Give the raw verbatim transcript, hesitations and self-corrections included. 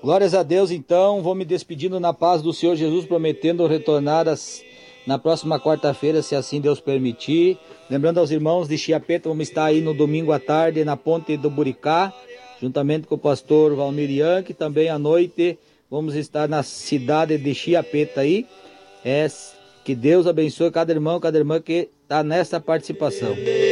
Glórias a Deus, então. Vou me despedindo na paz do Senhor Jesus, prometendo retornar as, na próxima quarta-feira, se assim Deus permitir. Lembrando aos irmãos de Chiapeta, vamos estar aí no domingo à tarde, na Ponte do Buricá, juntamente com o pastor Valmir Yankee. Também à noite vamos estar na cidade de Chiapeta aí. É, que Deus abençoe cada irmão, cada irmã que está nessa participação.